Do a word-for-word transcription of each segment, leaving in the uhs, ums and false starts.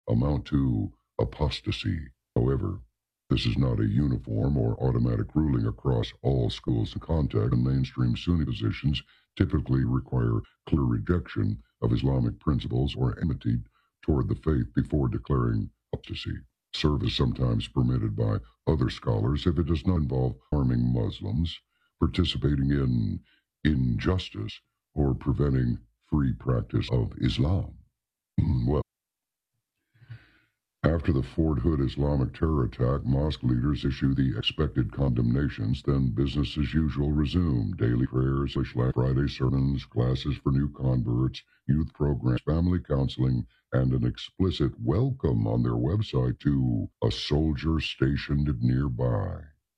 amount to apostasy. However, this is not a uniform or automatic ruling across all schools and contexts, and mainstream Sunni positions typically require clear rejection of Islamic principles or enmity toward the faith before declaring apostasy. Service sometimes permitted by other scholars if it does not involve harming Muslims, participating in injustice, or preventing free practice of Islam. Well, after the Fort Hood Islamic terror attack, mosque leaders issue the expected condemnations, then business as usual resumed. Daily prayers, Friday sermons, classes for new converts, youth programs, family counseling, and an explicit welcome on their website to a soldier stationed nearby.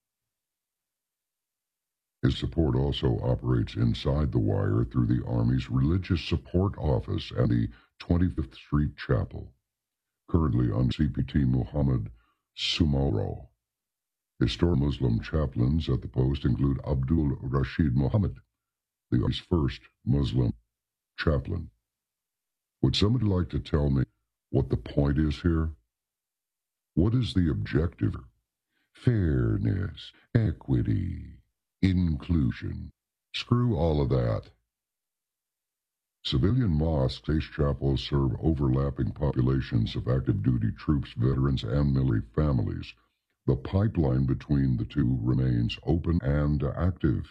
His support also operates inside the wire through the Army's Religious Support Office and the twenty-fifth Street Chapel. Currently on C P T Muhammad Sumaro. Historic Muslim chaplains at the post include Abdul Rashid Muhammad, the Army's first Muslim chaplain. Would somebody like to tell me what the point is here? What is the objective? Fairness, equity, inclusion. Screw all of that. Civilian mosques, base chapels serve overlapping populations of active duty troops, veterans, and military families. The pipeline between the two remains open and active.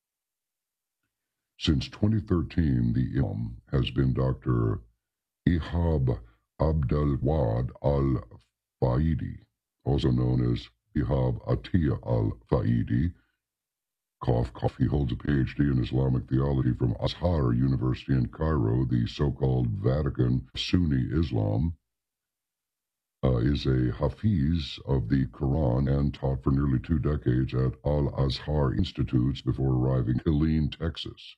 Since twenty thirteen, the Imam has been Doctor Ihab Abdelwad Al-Faidi, also known as Ihab Atiyah Al-Faidi. Cough, cough. He holds a P H D in Islamic theology from Azhar University in Cairo, the so-called Vatican Sunni Islam. Uh, is a Hafiz of the Quran and taught for nearly two decades at Al-Azhar Institutes before arriving in Killeen, Texas.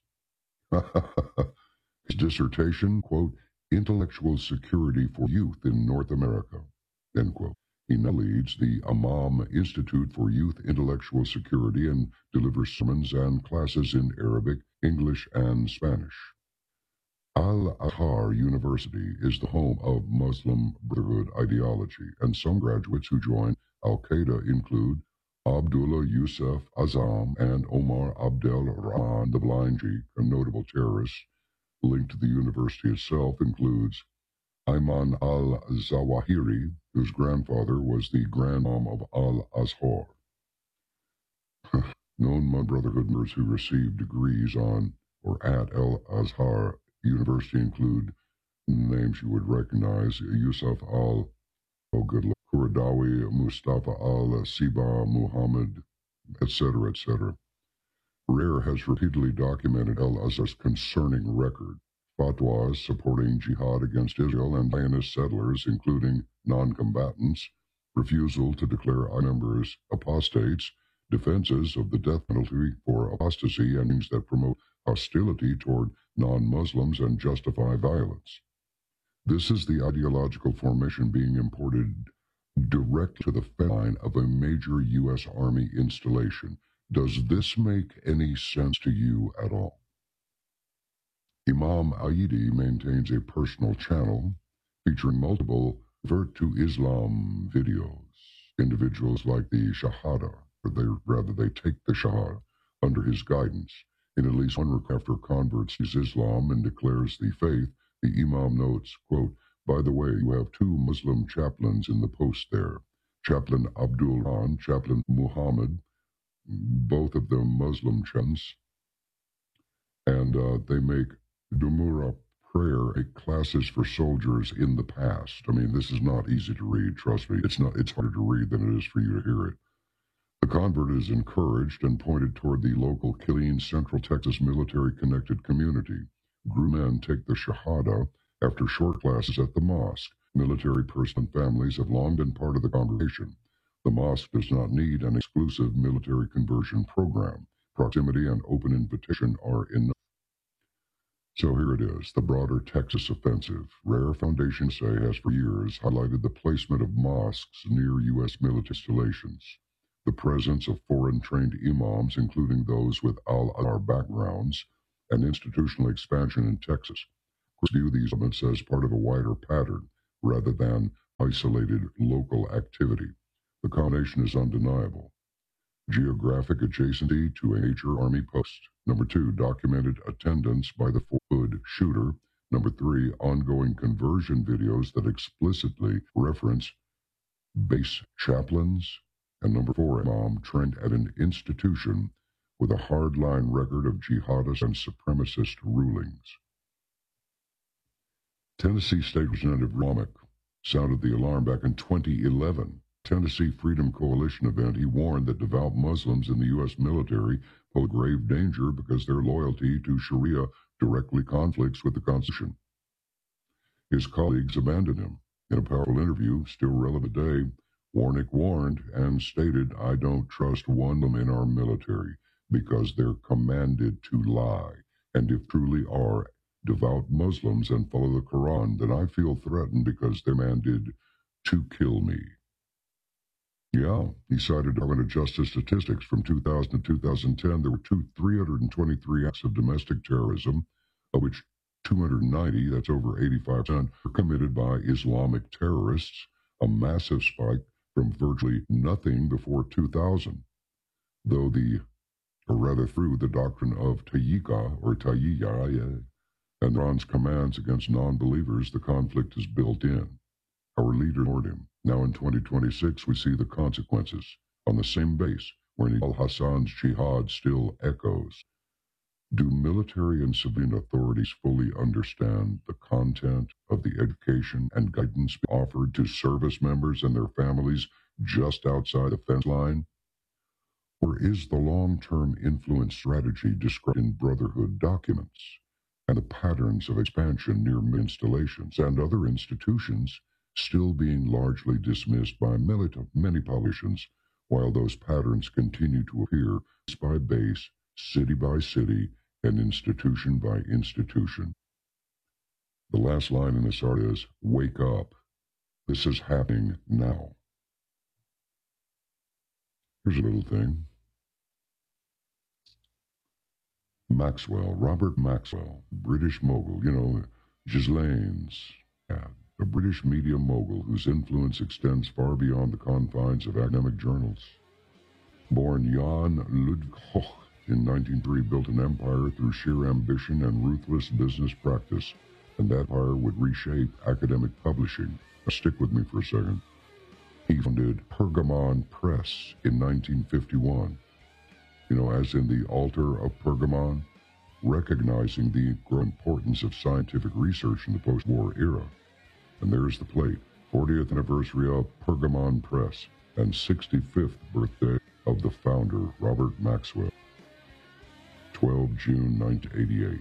His dissertation, quote, Intellectual Security for Youth in North America, end quote. He now leads the Imam Institute for Youth Intellectual Security and delivers sermons and classes in Arabic, English, and Spanish. Al-Azhar University is the home of Muslim Brotherhood ideology, and some graduates who join Al-Qaeda include Abdullah Yusuf Azam and Omar Abdel Rahman, the Blind Sheikh, a notable terrorist. Linked to the university itself includes Ayman al-Zawahiri, whose grandfather was the grandmom of Al-Azhar. Known Brotherhood members who received degrees on or at Al-Azhar University include names you would recognize: Yusuf al oh good luck, Kuradawi, Mustafa al-Siba, Muhammad, et cetera, et cetera. Rare has repeatedly documented Al-Azhar's concerning record. Fatwas supporting jihad against Israel and Zionist settlers, including non-combatants, refusal to declare members apostates, defenses of the death penalty for apostasy, and things that promote hostility toward non-Muslims and justify violence. This is the ideological formation being imported direct to the front line of a major U S Army installation. Does this make any sense to you at all? Imam Aidi maintains a personal channel featuring multiple Vert to Islam videos. Individuals like the Shahada, or they, rather they take the Shahada, under his guidance. In at least one request after converts sees Islam and declares the faith, the Imam notes, quote, by the way, you have two Muslim chaplains in the post there. Chaplain Abdul Rahman, Chaplain Muhammad, both of them Muslim chaplains, and uh, they make Dumura prayer a classes for soldiers in the past. I mean, this is not easy to read, trust me. It's not. It's harder to read than it is for you to hear it. The convert is encouraged and pointed toward the local Killeen, Central Texas military-connected community. Grew men take the Shahada after short classes at the mosque. Military personnel and families have long been part of the congregation. The mosque does not need an exclusive military conversion program. Proximity and open invitation are enough. So here it is, the broader Texas offensive. Rare Foundation say has for years highlighted the placement of mosques near U S military installations. The presence of foreign-trained imams, including those with Al-Azhar backgrounds, and institutional expansion in Texas, view these elements as part of a wider pattern rather than isolated local activity. The combination is undeniable. Geographic adjacency to a major army post. Number two, documented attendance by the Hood shooter. Number three, ongoing conversion videos that explicitly reference base chaplains. And number four, imam trained at an institution with a hardline record of jihadist and supremacist rulings. Tennessee State Representative Romick sounded the alarm back in twenty eleven. Tennessee Freedom Coalition event, he warned that devout Muslims in the U S military pose grave danger because their loyalty to Sharia directly conflicts with the Constitution. His colleagues abandoned him. In a powerful interview, still relevant today, Warnick warned and stated, "I don't trust one of them in our military because they're commanded to lie. And if truly are devout Muslims and follow the Quran, then I feel threatened because they're commanded to kill me." Yeah, he cited Department of Justice statistics from two thousand to two thousand ten. There were two, three hundred twenty-three acts of domestic terrorism, of which two hundred ninety, that's over eighty-five percent, were committed by Islamic terrorists, a massive spike from virtually nothing before two thousand. Though the, or rather through the doctrine of Tayyika, or Tayyiyya, and Iran's commands against non-believers, the conflict is built in. Our leader ignored him. Now in twenty twenty-six, we see the consequences. On the same base, where al-Hassan's jihad still echoes. Do military and civilian authorities fully understand the content of the education and guidance offered to service members and their families just outside the fence line? Or is the long-term influence strategy described in Brotherhood documents and the patterns of expansion near installations and other institutions still being largely dismissed by many politicians, while those patterns continue to appear base by base, city by city, and institution by institution? The last line in this art is, "Wake up. This is happening now." Here's a little thing. Maxwell, Robert Maxwell, British mogul, you know, Ghislaine's ad. A British media mogul whose influence extends far beyond the confines of academic journals. Born Jan Ludwig Hoch in nineteen oh three, built an empire through sheer ambition and ruthless business practice, and that empire would reshape academic publishing. Now stick with me for a second. He founded Pergamon Press in nineteen fifty-one, you know, as in the altar of Pergamon, recognizing the growing importance of scientific research in the post-war era. And there's the plate, fortieth anniversary of Pergamon Press and sixty-fifth birthday of the founder, Robert Maxwell, twelve June nineteen eighty-eight.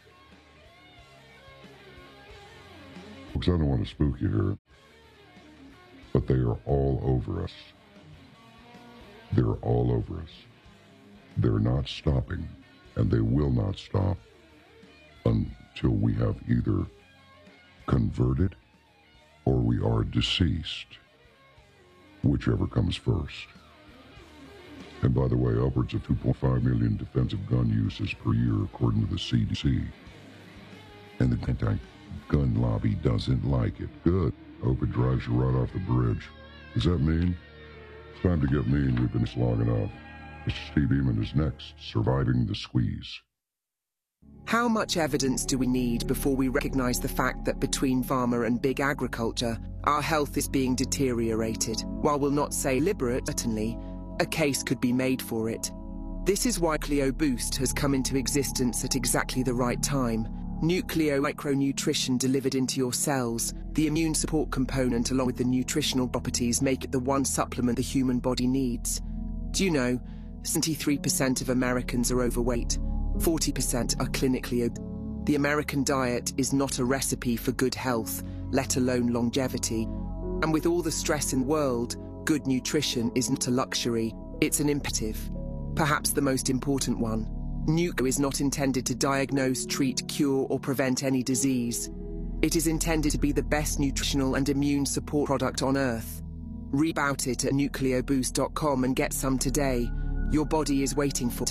Folks, I don't want to spook you here, but they are all over us. They're all over us. They're not stopping, and they will not stop until we have either converted or we are deceased, whichever comes first. And by the way, upwards of two point five million defensive gun uses per year, according to the C D C. And the anti-gun lobby doesn't like it. Good. Hope it drives you right off the bridge. Does that mean? It's time to get mean. We've been this long enough. Mister Steve Eman is next, surviving the squeeze. How much evidence do we need before we recognize the fact that between pharma and big agriculture, our health is being deteriorated? While we'll not say deliberate, certainly, a case could be made for it. This is why Nucleo Boost has come into existence at exactly the right time. Nucleo micronutrition delivered into your cells, the immune support component along with the nutritional properties make it the one supplement the human body needs. Do you know, seventy-three percent of Americans are overweight, forty percent are clinically obese. The American diet is not a recipe for good health, let alone longevity. And with all the stress in the world, good nutrition isn't a luxury, it's an imperative. Perhaps the most important one. Nucleo is not intended to diagnose, treat, cure, or prevent any disease. It is intended to be the best nutritional and immune support product on Earth. Read about it at nucleo boost dot com and get some today. Your body is waiting for it.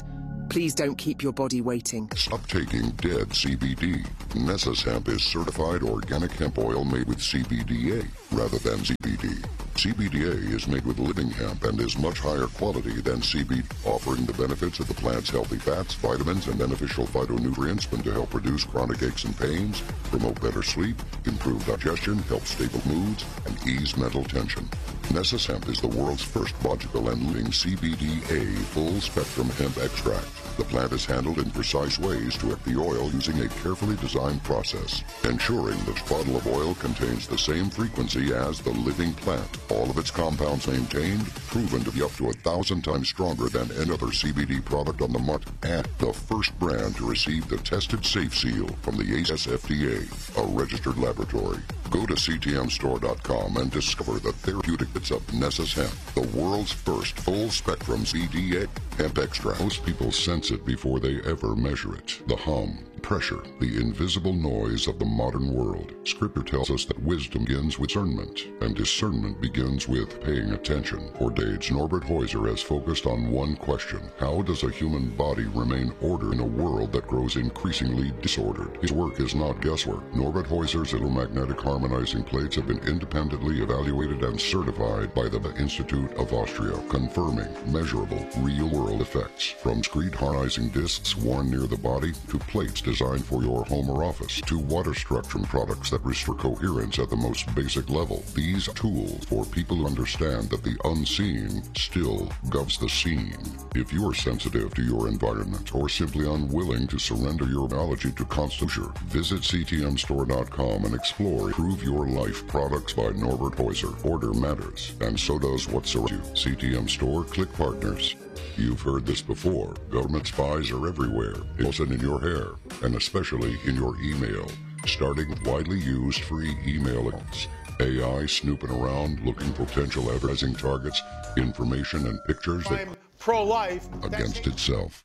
Please don't keep your body waiting. Stop taking dead C B D. Nessus Hemp is certified organic hemp oil made with C B D A rather than C B D. C B D A is made with living hemp and is much higher quality than C B D, offering the benefits of the plant's healthy fats, vitamins, and beneficial phytonutrients to help reduce chronic aches and pains, promote better sleep, improve digestion, help stable moods, and ease mental tension. Nessus Hemp is the world's first logical and leading C B D A full-spectrum hemp extract. The plant is handled in precise ways to extract the oil using a carefully designed process, ensuring that the bottle of oil contains the same frequency as the living plant. All of its compounds maintained, proven to be up to a thousand times stronger than any other C B D product on the market, and the first brand to receive the tested safe seal from the U S F D A, a registered laboratory. Go to C T M store dot com and discover the therapeutic bits of Nessus Hemp, the world's first full-spectrum C B D A hemp extract. Most people sense it before they ever measure it. The hum, pressure, the invisible noise of the modern world. Scripture tells us that wisdom begins with discernment, and discernment begins with paying attention. For decades, Norbert Heuser has focused on one question: how does a human body remain ordered in a world that grows increasingly disordered? His work is not guesswork. Norbert Heuser's electromagnetic harmonizing plates have been independently evaluated and certified by the Institute of Austria, confirming measurable, real-world effects. From screed harmonizing discs worn near the body to plates designed for your home or office, to water structure products that restore coherence at the most basic level. These tools for people who understand that the unseen still governs the scene. If you are sensitive to your environment or simply unwilling to surrender your biology to Constitution, visit C T M store dot com and explore Improve Your Life products by Norbert Heuser. Order matters, and so does what surrounds you. C T M Store, click partners. You've heard this before. Government spies are everywhere, also in your hair, and especially in your email, starting with widely used free email accounts. A I snooping around looking for potential advertising targets, information and pictures that I'm pro-life against itself.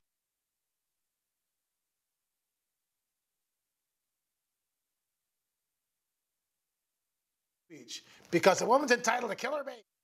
Because a woman's entitled to kill her baby.